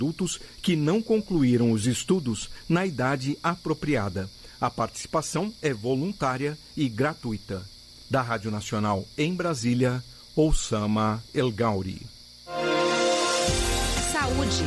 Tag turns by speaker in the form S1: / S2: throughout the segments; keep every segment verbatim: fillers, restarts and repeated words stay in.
S1: adultos que não concluíram os estudos na idade apropriada. A participação é voluntária e gratuita. Da Rádio Nacional em Brasília, Oussama El Gauri.
S2: Saúde.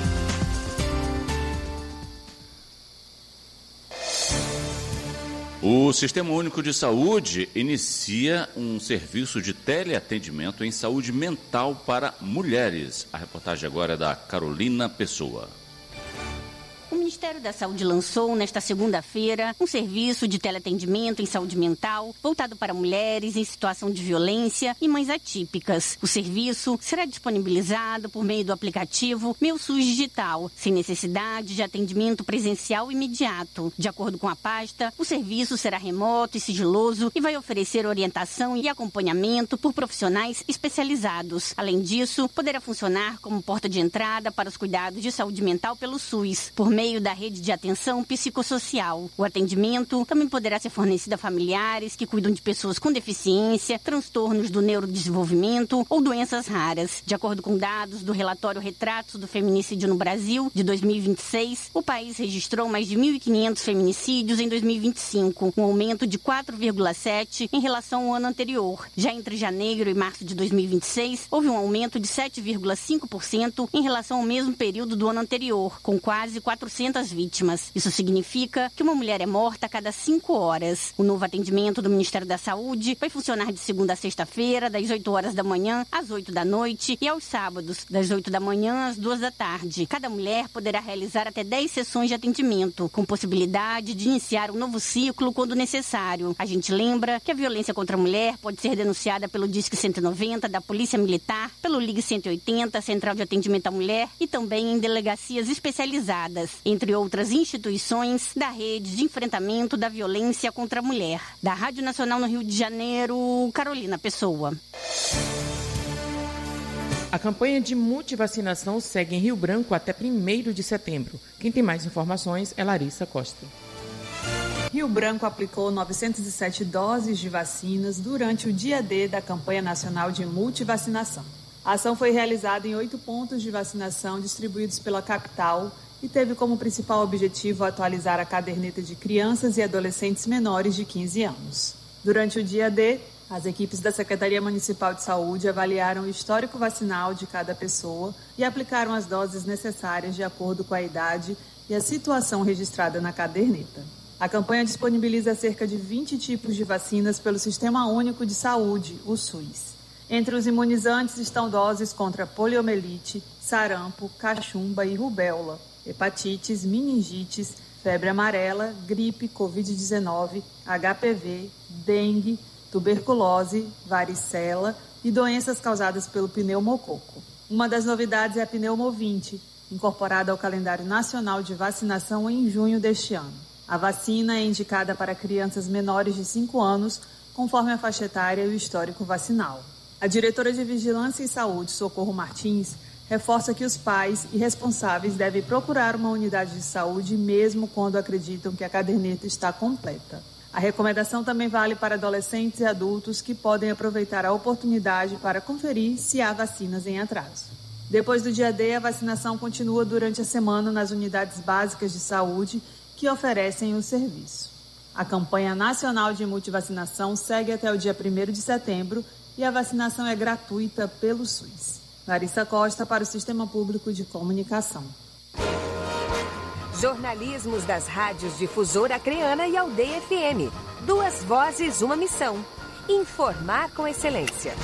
S3: O Sistema Único de Saúde inicia um serviço de teleatendimento em saúde mental para mulheres. A reportagem agora é da Carolina Pessoa.
S4: O Ministério da Saúde lançou, nesta segunda-feira, um serviço de teleatendimento em saúde mental voltado para mulheres em situação de violência e mães atípicas. O serviço será disponibilizado por meio do aplicativo Meu SUS Digital, sem necessidade de atendimento presencial imediato. De acordo com a pasta, o serviço será remoto e sigiloso e vai oferecer orientação e acompanhamento por profissionais especializados. Além disso, poderá funcionar como porta de entrada para os cuidados de saúde mental pelo SUS, por meio da rede de atenção psicossocial. O atendimento também poderá ser fornecido a familiares que cuidam de pessoas com deficiência, transtornos do neurodesenvolvimento ou doenças raras. De acordo com dados do relatório Retratos do Feminicídio no Brasil, de dois mil e vinte e seis, o país registrou mais de mil e quinhentos feminicídios em dois mil e vinte e cinco, um aumento de quatro vírgula sete por cento em relação ao ano anterior. Já entre janeiro e março de dois mil e vinte e seis, houve um aumento de sete vírgula cinco por cento em relação ao mesmo período do ano anterior, com quase quatrocentas vítimas. Isso significa que uma mulher é morta a cada cinco horas. O novo atendimento do Ministério da Saúde vai funcionar de segunda a sexta-feira, das oito horas da manhã às oito da noite e aos sábados, das oito da manhã às duas da tarde. Cada mulher poderá realizar até dez sessões de atendimento, com possibilidade de iniciar um novo ciclo quando necessário. A gente lembra que a violência contra a mulher pode ser denunciada pelo Disque cento e noventa da Polícia Militar, pelo Ligue cento e oitenta, Central de Atendimento à Mulher, e também em delegacias especializadas, entre outras instituições da rede de enfrentamento da violência contra a mulher. Da Rádio Nacional no Rio de Janeiro, Carolina Pessoa.
S5: A campanha de multivacinação segue em Rio Branco até primeiro de setembro. Quem tem mais informações é Larissa Costa.
S6: Rio Branco aplicou novecentas e sete doses de vacinas durante o dia D da campanha nacional de multivacinação. A ação foi realizada em oito pontos de vacinação distribuídos pela capital e teve como principal objetivo atualizar a caderneta de crianças e adolescentes menores de quinze anos. Durante o dia D, as equipes da Secretaria Municipal de Saúde avaliaram o histórico vacinal de cada pessoa e aplicaram as doses necessárias de acordo com a idade e a situação registrada na caderneta. A campanha disponibiliza cerca de vinte tipos de vacinas pelo Sistema Único de Saúde, o SUS. Entre os imunizantes estão doses contra poliomielite, sarampo, cachumba e rubéola, hepatites, meningites, febre amarela, gripe, covid dezenove, H P V, dengue, tuberculose, varicela e doenças causadas pelo pneumococo. Uma das novidades é a Pneumovinte, incorporada ao calendário nacional de vacinação em junho deste ano. A vacina é indicada para crianças menores de cinco anos, conforme a faixa etária e o histórico vacinal. A diretora de Vigilância em Saúde, Socorro Martins, reforça que os pais e responsáveis devem procurar uma unidade de saúde mesmo quando acreditam que a caderneta está completa. A recomendação também vale para adolescentes e adultos que podem aproveitar a oportunidade para conferir se há vacinas em atraso. Depois do dia D, a vacinação continua durante a semana nas unidades básicas de saúde que oferecem o serviço. A campanha nacional de multivacinação segue até o dia primeiro de setembro e a vacinação é gratuita pelo SUS. Larissa Costa para o Sistema Público de Comunicação.
S2: Jornalismos das rádios Difusora Acreana e Aldeia F M. Duas vozes, uma missão. Informar com excelência.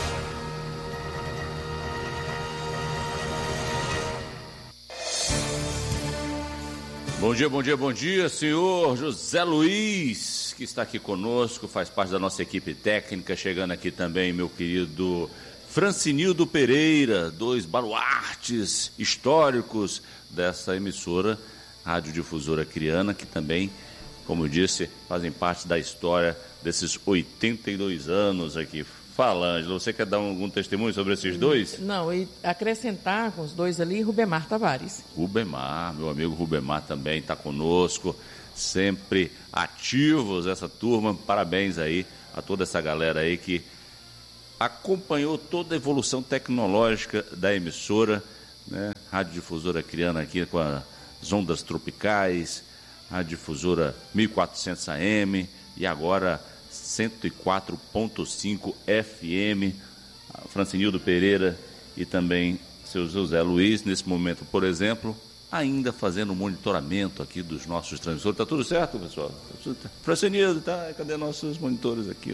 S3: Bom dia, bom dia, bom dia, senhor José Luiz, que está aqui conosco, faz parte da nossa equipe técnica, chegando aqui também meu querido Francinildo Pereira, dois baluartes históricos dessa emissora, Rádio Difusora Acreana, que também, como eu disse, fazem parte da história desses oitenta e dois anos aqui. Fala, Ângela, você quer dar algum testemunho sobre esses dois?
S5: Não, e acrescentar com os dois ali, Rubemar Tavares.
S3: Rubemar, meu amigo Rubemar também está conosco, sempre ativos essa turma. Parabéns aí a toda essa galera aí que acompanhou toda a evolução tecnológica da emissora, né? radiodifusora criana aqui com as ondas tropicais, radiodifusora mil e quatrocentos A M e agora cento e quatro ponto cinco F M. Francinildo Pereira e também seu José Luiz, nesse momento, por exemplo, ainda fazendo monitoramento aqui dos nossos transmissores. Está tudo certo, pessoal? Francinildo, tá? Cadê nossos monitores aqui?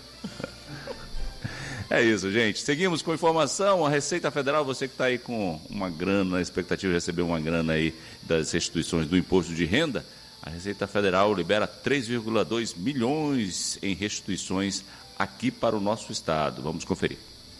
S3: É isso, gente. Seguimos com informação. A Receita Federal, você que está aí com uma grana, a expectativa de receber uma grana aí das restituições do imposto de renda, a Receita Federal libera três vírgula dois milhões em restituições aqui para o nosso estado. Vamos conferir.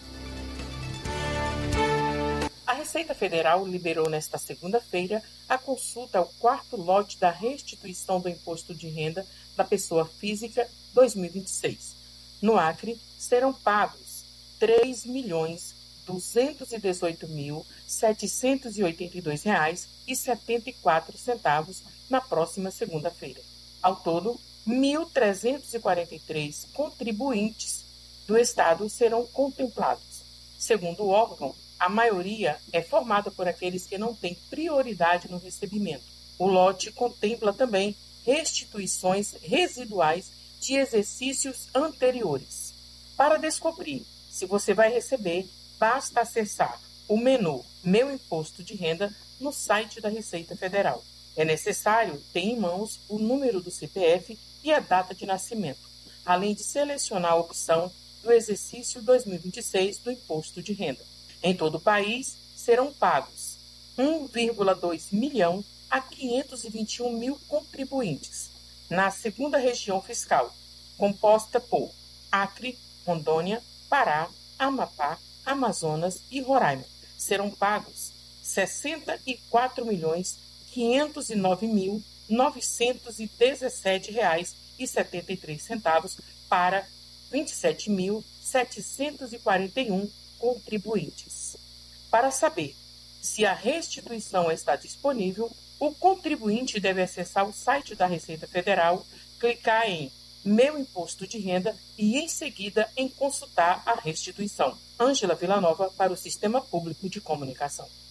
S5: A Receita Federal liberou nesta segunda-feira a consulta ao quarto lote da restituição do imposto de renda da pessoa física dois mil e vinte e seis. No Acre, serão pagos três milhões duzentos e dezoito mil setecentos e oitenta e dois reais e setenta e quatro centavos na próxima segunda-feira. Ao todo, mil trezentos e quarenta e três contribuintes do Estado serão contemplados. Segundo o órgão, a maioria é formada por aqueles que não têm prioridade no recebimento. O lote contempla também restituições residuais de exercícios anteriores. Para descobrir se você vai receber, basta acessar o menu Meu Imposto de Renda no site da Receita Federal. É necessário ter em mãos o número do C P F e a data de nascimento, além de selecionar a opção do exercício dois mil e vinte e seis do Imposto de Renda. Em todo o país, serão pagos um vírgula dois milhão a quinhentos e vinte e um mil contribuintes. Na segunda região fiscal, composta por Acre, Rondônia, Pará, Amapá, Amazonas e Roraima, serão pagos sessenta e quatro milhões quinhentos e nove mil novecentos e dezessete reais e setenta e três centavos para vinte e sete mil setecentos e quarenta e um contribuintes. Para saber se a restituição está disponível, o contribuinte deve acessar o site da Receita Federal, clicar em Meu Imposto de Renda e, em seguida, em consultar a restituição. Ângela Villanova para o Sistema Público de Comunicação.